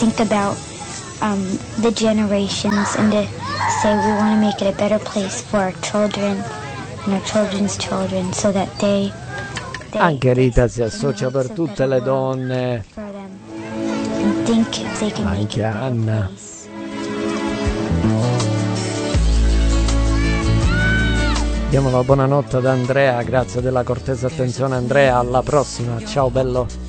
think about the generations and to say we want to make it a better place for our children and our children's children so that they anche Rita si associa per tutte le donne, and think if they can make anche it a better Anna. place. Diamo la buonanotte ad Andrea, grazie della cortese attenzione Andrea, alla prossima, ciao bello.